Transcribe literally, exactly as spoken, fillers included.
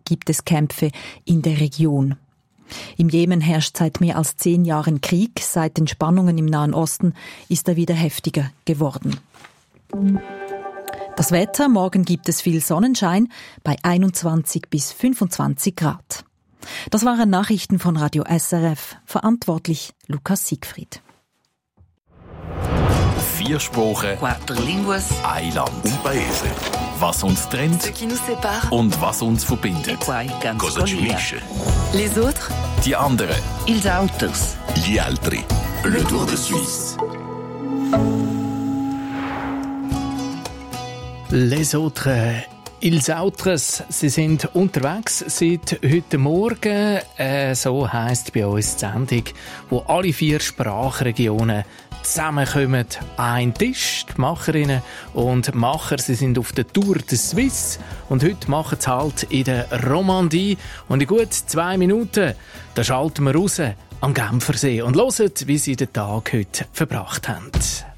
gibt es Kämpfe in der Region. Im Jemen herrscht seit mehr als zehn Jahren Krieg. Seit den Spannungen im Nahen Osten ist er wieder heftiger geworden. Das Wetter, morgen gibt es viel Sonnenschein bei einundzwanzig bis fünfundzwanzig Grad. Das waren Nachrichten von Radio S R F, verantwortlich Lukas Siegfried. Vier Sprachen, Quattro línguas, ein Land, un paese. Was uns trennt ce qui nous sépare, und was uns verbindet. e poi Cosa ci unisce? Les autres, Die anderen. ils autres. Gli altri. Le Tour de Suisse. Les autres, ils autres, sie sind unterwegs seit heute Morgen. Äh, so heisst bei uns die Sendung, wo alle vier Sprachregionen zusammenkommen an einen Tisch. Die Macherinnen und Macher, sie sind auf der Tour de Suisse und heute machen sie halt in der Romandie. Und in gut zwei Minuten, da schalten wir raus am Genfersee und hören, wie sie den Tag heute verbracht haben.